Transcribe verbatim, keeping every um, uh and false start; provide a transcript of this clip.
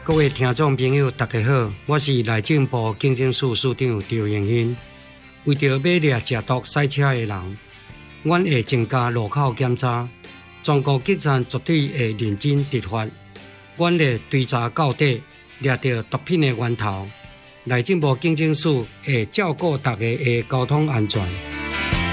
各位听众朋友，大家好，我是内政部警政署署长赵永兴。为着要掠食毒赛车的人，阮会增加路口检查，全国警察绝对会认真执法。阮会追查到底，掠到毒品的源头。内政部警政署会照顾大家的交通安全。